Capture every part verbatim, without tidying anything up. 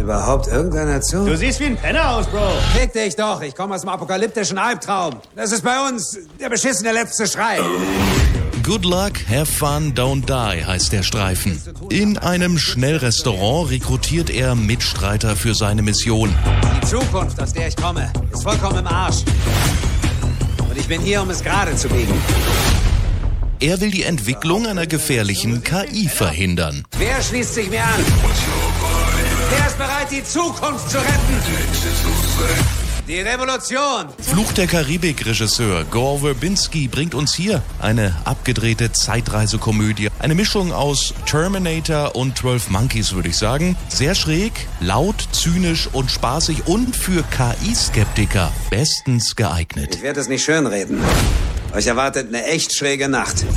überhaupt irgendeiner zu? Du siehst wie ein Penner aus, Bro. Fick dich doch, ich komme aus dem apokalyptischen Albtraum. Das ist bei uns der beschissene letzte Schrei. Good luck, have fun, don't die heißt der Streifen. In einem Schnellrestaurant rekrutiert er Mitstreiter für seine Mission. Die Zukunft, aus der ich komme, ist vollkommen im Arsch. Und ich bin hier, um es gerade zu biegen. Er will die Entwicklung einer gefährlichen K I verhindern. Wer schließt sich mir an? Wer ist bereit, die Zukunft zu retten? Die Revolution! Fluch der Karibik-Regisseur Gore Verbinski bringt uns hier eine abgedrehte Zeitreisekomödie. Eine Mischung aus Terminator und zwölf Monkeys, würde ich sagen. Sehr schräg, laut, zynisch und spaßig und für K I-Skeptiker bestens geeignet. Ich werde es nicht schönreden. Euch erwartet eine echt schräge Nacht.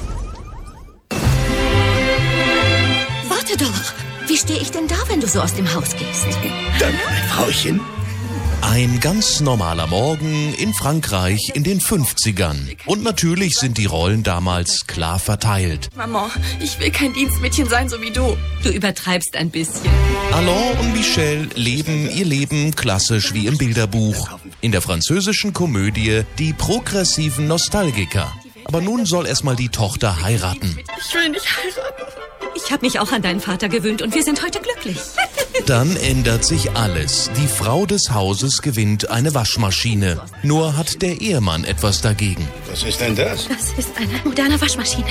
Warte doch! Wie stehe ich denn da, wenn du so aus dem Haus gehst? Danke, mein Frauchen. Ein ganz normaler Morgen in Frankreich in den fünfzigern. Und natürlich sind die Rollen damals klar verteilt. Maman, ich will kein Dienstmädchen sein, so wie du. Du übertreibst ein bisschen. Alain und Michel leben ihr Leben klassisch wie im Bilderbuch. In der französischen Komödie Die progressiven Nostalgiker. Aber nun soll erstmal die Tochter heiraten. Ich will nicht heiraten. Ich habe mich auch an deinen Vater gewöhnt und wir sind heute glücklich. Dann ändert sich alles. Die Frau des Hauses gewinnt eine Waschmaschine. Nur hat der Ehemann etwas dagegen. Was ist denn das? Das ist eine moderne Waschmaschine.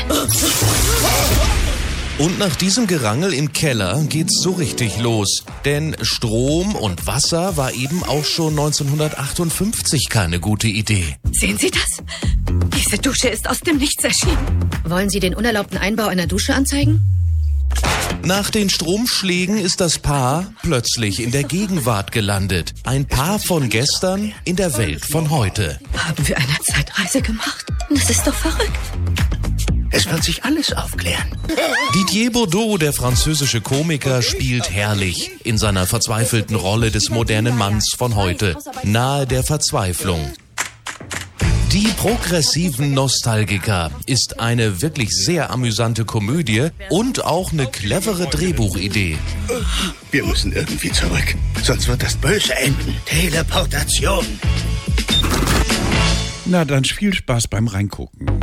Und nach diesem Gerangel im Keller geht's so richtig los. Denn Strom und Wasser war eben auch schon neunzehnhundertachtundfünfzig keine gute Idee. Sehen Sie das? Diese Dusche ist aus dem Nichts erschienen. Wollen Sie den unerlaubten Einbau einer Dusche anzeigen? Nach den Stromschlägen ist das Paar plötzlich in der Gegenwart gelandet. Ein Paar von gestern in der Welt von heute. Haben wir eine Zeitreise gemacht? Das ist doch verrückt. Es wird sich alles aufklären. Didier Bourdon, der französische Komiker, spielt herrlich in seiner verzweifelten Rolle des modernen Manns von heute, nahe der Verzweiflung. Die progressiven Nostalgiker ist eine wirklich sehr amüsante Komödie und auch eine clevere Drehbuchidee. Wir müssen irgendwie zurück, sonst wird das böse enden. Teleportation. Na dann viel Spaß beim Reingucken.